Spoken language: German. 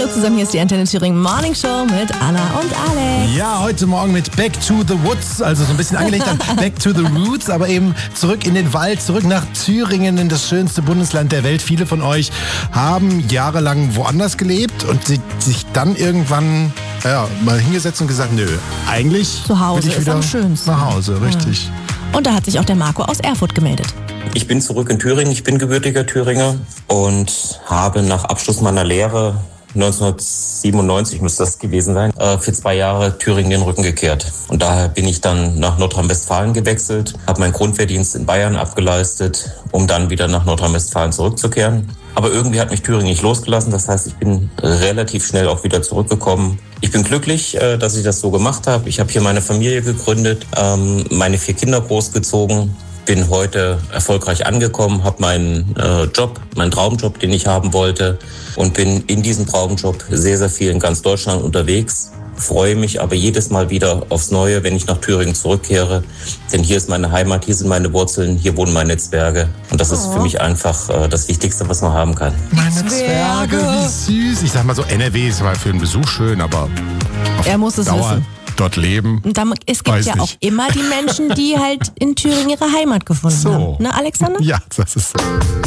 zusammen, hier ist die Antenne Thüringen Morning Show mit Anna und Alex. Ja, heute Morgen mit Back to the Woods, also so ein bisschen angelegt an Back to the Roots, aber eben zurück in den Wald, zurück nach Thüringen, in das schönste Bundesland der Welt. Viele von euch haben jahrelang woanders gelebt und sich dann irgendwann mal hingesetzt und gesagt, nö, eigentlich zu Hause will ich wieder ist am schönsten. Nach Hause, richtig. Ja. Und da hat sich auch der Marco aus Erfurt gemeldet. Ich bin zurück in Thüringen, ich bin gebürtiger Thüringer und habe nach Abschluss meiner Lehre 1997 müsste das gewesen sein, für 2 Jahre Thüringen den Rücken gekehrt. Und daher bin ich dann nach Nordrhein-Westfalen gewechselt, habe meinen Grundwehrdienst in Bayern abgeleistet, um dann wieder nach Nordrhein-Westfalen zurückzukehren. Aber irgendwie hat mich Thüringen nicht losgelassen, das heißt, ich bin relativ schnell auch wieder zurückgekommen. Ich bin glücklich, dass ich das so gemacht habe. Ich habe hier meine Familie gegründet, meine 4 Kinder großgezogen. Bin heute erfolgreich angekommen, habe meinen meinen Traumjob, den ich haben wollte und bin in diesem Traumjob sehr, sehr viel in ganz Deutschland unterwegs. Freue mich aber jedes Mal wieder aufs Neue, wenn ich nach Thüringen zurückkehre. Denn hier ist meine Heimat, hier sind meine Wurzeln, hier wohnen meine Zwerge. Und das ist für mich einfach das Wichtigste, was man haben kann. Meine Zwerge, wie süß. Ich sag mal so, NRW ist mal für einen Besuch schön, aber er muss es Dauer wissen. Dort leben. Und es gibt ja auch immer die Menschen, die halt in Thüringen ihre Heimat gefunden haben. Ne, Alexander? Ja, das ist so.